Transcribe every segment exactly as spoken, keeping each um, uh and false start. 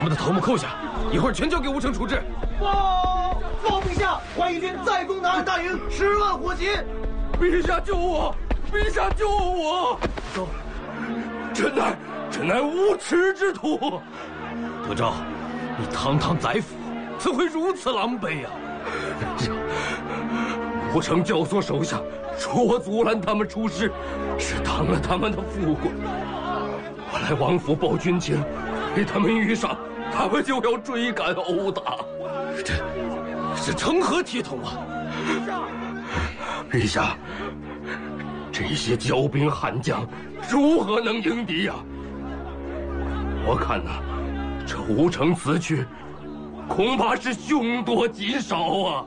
我们的头目扣下，一会儿全交给吴城处置。 报报陛下，淮义军再攻南岸大营，十万火急！ 陛下救我！陛下救我！走，朕乃朕乃无耻之徒。德昭，你堂堂宰辅，怎会如此狼狈呀、啊？吴城教唆手下，说我阻拦他们出师，是当了他们的富贵。我来王府报军情，被他们遇上，他们就要追赶殴打，这这成何体统啊！陛下，这些骄兵悍将如何能迎敌呀、啊？我看呐、啊，这吴城此去，恐怕是凶多吉少啊！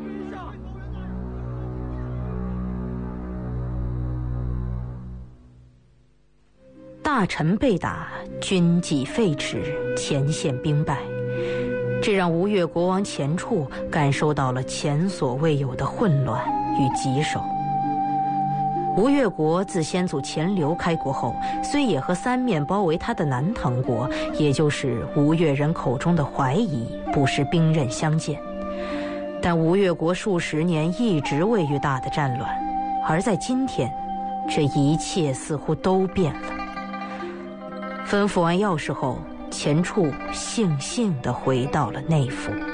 大臣被打，军纪废弛，前线兵败，这让吴越国王钱俶感受到了前所未有的混乱与棘手。吴越国自先祖钱镠开国后，虽也和三面包围他的南唐国，也就是吴越人口中的淮夷，不时兵刃相见，但吴越国数十年一直位于大的战乱，而在今天，这一切似乎都变了。吩咐完钥匙后，钱俶悻悻地回到了内府。